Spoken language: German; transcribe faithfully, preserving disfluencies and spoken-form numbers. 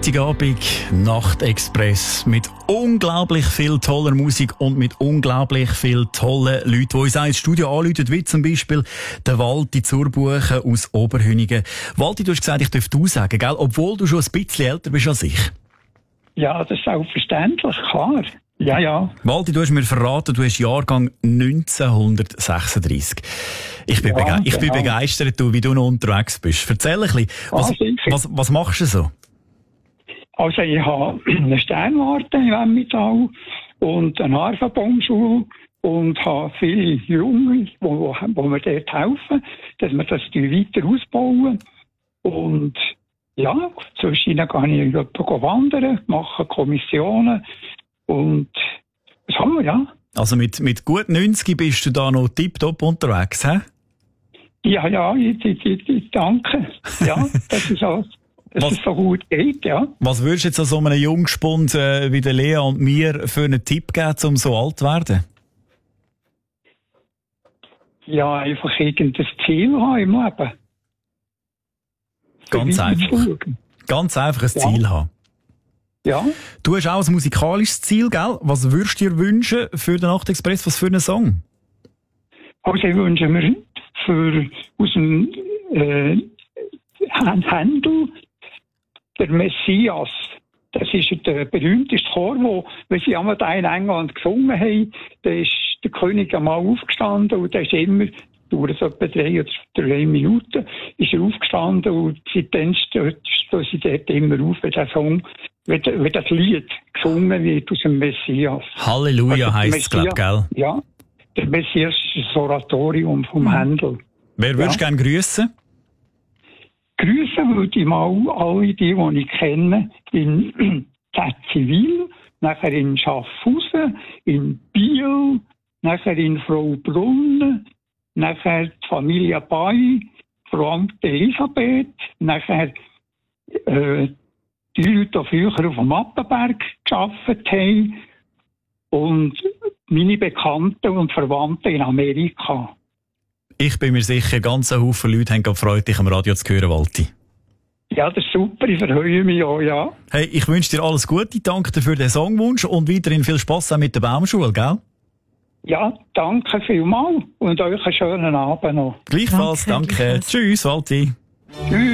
Freitagabend, Nachtexpress mit unglaublich viel toller Musik und mit unglaublich viel tollen Leuten, die uns auch ins Studio anrufen, wie zum Beispiel der Walti Zurbuchen aus Oberhünigen. Walti, du hast gesagt, ich darf du sagen, gell? Obwohl du schon ein bisschen älter bist als ich. Ja, das ist selbstverständlich, klar. Ja, ja. Walti, du hast mir verraten, du hast Jahrgang neunzehnhundertsechsunddreissig. Ich bin, Ja, bege- ich bin genau. begeistert, du, wie du noch unterwegs bist. Erzähl ein bisschen, was, Ah, sicher. was, was machst du so? Also ich habe eine Sternwarte im Emmental und eine Harfenbaumschule und habe viele Junge, wo, wo mir dort helfen, dass wir das weiter ausbauen. Und ja, zwischen ihnen gehe ich jemanden wandern, mache Kommissionen und so, ja. Also mit, mit gut neunzig bist du da noch tipptopp unterwegs, hä? Ja, ja, ich, ich, ich, ich danke. Ja, das ist alles. Dass Was- es so gut geht, ja. Was würdest du jetzt an so einem Jungspund äh, wie der Lea und mir für einen Tipp geben, um so alt zu werden? Ja, einfach irgendein Ziel haben im Leben. Ganz einfach. Weiterzuschauen. Ganz einfach ein Ja. Ziel haben. Ja, Du hast auch ein musikalisches Ziel, gell? Was würdest du dir wünschen für den Nachtexpress? Was für einen Song? also ich wünsche mir für, aus dem äh, Händel der Messias. Das ist der berühmteste Chor, wo, wenn sie einmal da in England gesungen haben, da ist der König einmal aufgestanden und der ist immer, durch so etwa drei oder drei Minuten, ist er aufgestanden und seitdem stehen sie dort immer auf, wenn der Song, wenn, wenn das Lied gesungen wird aus dem Messias. Halleluja Also, heisst es, glaub, gell? Ja, der Messias ist das Oratorium vom Händel. Wer würdest du Ja. gerne grüssen? Grüßen würde ich mal alle die, die ich kenne, in Zivil, nachher in Schaffhausen, in Biel, nachher in Fraubrunn, nachher die Familie Bay, Frau Amt Elisabeth, nachher äh, die Leute, die früher auf dem Mappenberg gearbeitet haben und meine Bekannten und Verwandten in Amerika. Ich bin mir sicher, ganz ein Haufen Leute haben gefreut, dich am Radio zu hören, Walti. Ja, das ist super, ich verheue mich auch, ja. Hey, ich wünsche dir alles Gute, danke dir für den Songwunsch und weiterhin viel Spass auch mit der Baumschule, gell? Ja, danke vielmals und euch einen schönen Abend noch. Gleichfalls, Danke, danke. gleichfalls. Tschüss, Walti. Tschüss.